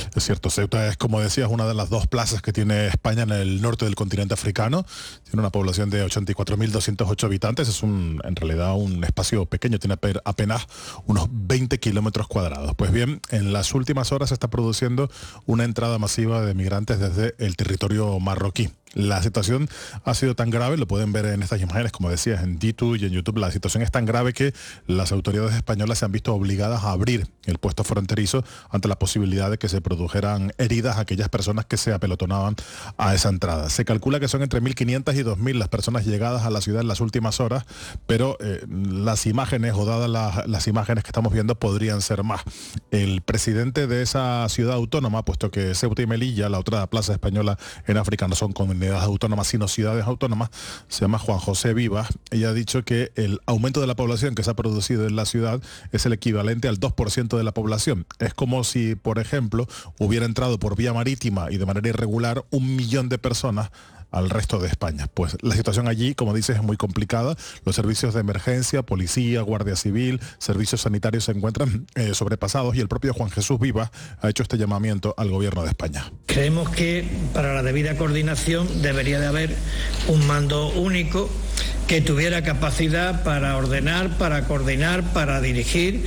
Es cierto, Ceuta es, como decías, una de las dos plazas que tiene España en el norte del continente africano. Tiene una población de 84.208 habitantes. Es en realidad un espacio pequeño, tiene apenas unos 20 kilómetros cuadrados. Pues bien, en las últimas horas se está produciendo una entrada masiva de migrantes desde el territorio marroquí. La situación ha sido tan grave, lo pueden ver en estas imágenes, como decías, en D2 y en YouTube. La situación es tan grave que las autoridades españolas se han visto obligadas a abrir el puesto fronterizo ante la posibilidad de que se produjeran heridas a aquellas personas que se apelotonaban a esa entrada. Se calcula que son entre 1.500 y 2.000 las personas llegadas a la ciudad en las últimas horas, pero las imágenes, o dadas las imágenes que estamos viendo, podrían ser más. El presidente de esa ciudad autónoma, puesto que Ceuta y Melilla, la otra plaza española en África, no son comunidades autónomas, sino ciudades autónomas, se llama Juan José Vivas. Ella ha dicho que el aumento de la población que se ha producido en la ciudad es el equivalente al 2% de la población. Es como si, por ejemplo, hubiera entrado por vía marítima y de manera irregular 1 millón de personas al resto de España. Pues la situación allí, como dices, es muy complicada. Los servicios de emergencia, policía, guardia civil, servicios sanitarios se encuentran sobrepasados, y el propio Juan Jesús Vivas ha hecho este llamamiento al gobierno de España. Creemos que para la debida coordinación debería de haber un mando único que tuviera capacidad para ordenar, para coordinar, para dirigir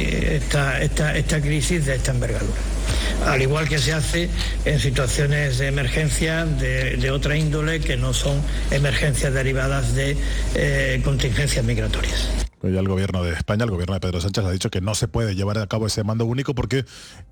esta crisis de esta envergadura. Al igual que se hace en situaciones de emergencia de otra índole, que no son emergencias derivadas de contingencias migratorias. Ya el gobierno de España, el gobierno de Pedro Sánchez, ha dicho que no se puede llevar a cabo ese mando único porque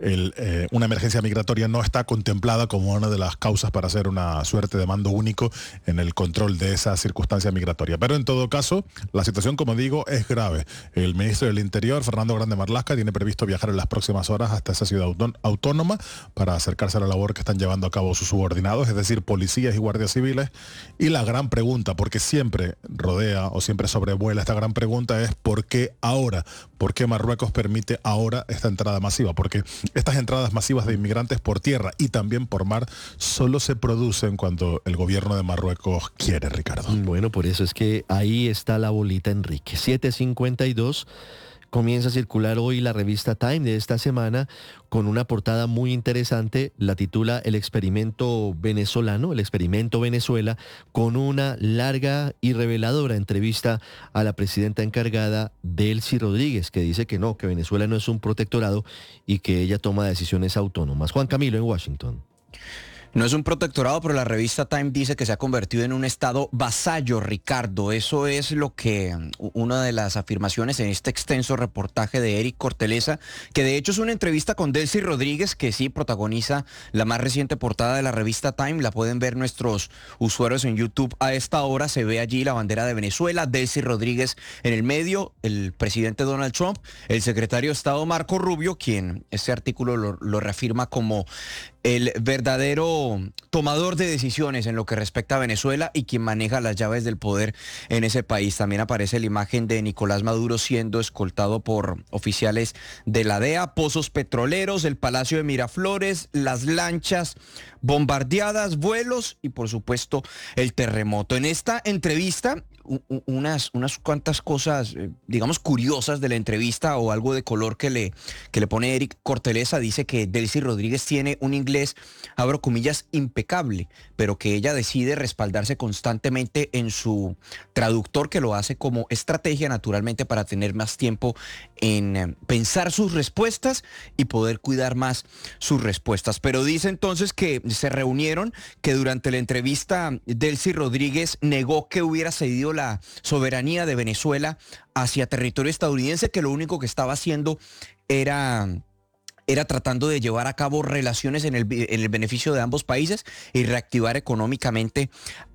una emergencia migratoria no está contemplada como una de las causas para hacer una suerte de mando único en el control de esa circunstancia migratoria. Pero en todo caso, la situación, como digo, es grave. El ministro del Interior, Fernando Grande Marlaska, tiene previsto viajar en las próximas horas hasta esa ciudad autónoma para acercarse a la labor que están llevando a cabo sus subordinados, es decir, policías y guardias civiles. Y la gran pregunta, porque siempre rodea o siempre sobrevuela esta gran pregunta, es ¿por qué ahora? ¿Por qué Marruecos permite ahora esta entrada masiva? Porque estas entradas masivas de inmigrantes por tierra y también por mar solo se producen cuando el gobierno de Marruecos quiere, Ricardo. Bueno, por eso es que ahí está la bolita, Enrique. 7:52. Comienza a circular hoy la revista Time de esta semana con una portada muy interesante. La titula El experimento venezolano, el experimento Venezuela, con una larga y reveladora entrevista a la presidenta encargada, Delcy Rodríguez, que dice que no, que Venezuela no es un protectorado y que ella toma decisiones autónomas. Juan Camilo en Washington. No es un protectorado, pero la revista Time dice que se ha convertido en un estado vasallo, Ricardo. Eso es lo que una de las afirmaciones en este extenso reportaje de Eric Corteleza, que de hecho es una entrevista con Delcy Rodríguez, que sí protagoniza la más reciente portada de la revista Time. La pueden ver nuestros usuarios en YouTube a esta hora. Se ve allí la bandera de Venezuela, Delcy Rodríguez en el medio, el presidente Donald Trump, el secretario de Estado Marco Rubio, quien este artículo lo reafirma como el verdadero tomador de decisiones en lo que respecta a Venezuela y quien maneja las llaves del poder en ese país. También aparece la imagen de Nicolás Maduro siendo escoltado por oficiales de la DEA, pozos petroleros, el Palacio de Miraflores, las lanchas bombardeadas, vuelos y por supuesto el terremoto. En esta entrevista, unas cuantas cosas, digamos, curiosas de la entrevista, o algo de color que le pone Eric Corteleza. Dice que Delcy Rodríguez tiene un inglés, abro comillas, impecable, pero que ella decide respaldarse constantemente en su traductor, que lo hace como estrategia, naturalmente, para tener más tiempo en pensar sus respuestas y poder cuidar más sus respuestas. Pero dice entonces que se reunieron, que durante la entrevista Delcy Rodríguez negó que hubiera cedido la soberanía de Venezuela hacia territorio estadounidense, que lo único que estaba haciendo era tratando de llevar a cabo relaciones en el beneficio de ambos países y reactivar económicamente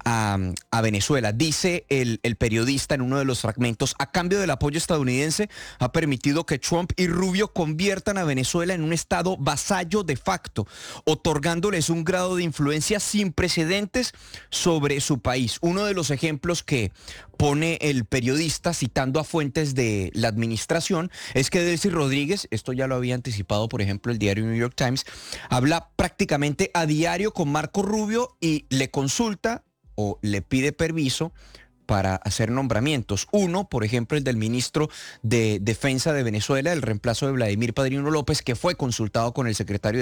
a Venezuela. Dice el periodista en uno de los fragmentos: a cambio del apoyo estadounidense, ha permitido que Trump y Rubio conviertan a Venezuela en un estado vasallo de facto, otorgándoles un grado de influencia sin precedentes sobre su país. Uno de los ejemplos que pone el periodista, citando a fuentes de la administración, es que Delcy Rodríguez, esto ya lo había anticipado, por ejemplo, el diario New York Times, habla prácticamente a diario con Marco Rubio y le consulta o le pide permiso para hacer nombramientos. Uno, por ejemplo, el del ministro de Defensa de Venezuela, el reemplazo de Vladimir Padrino López, que fue consultado con el secretario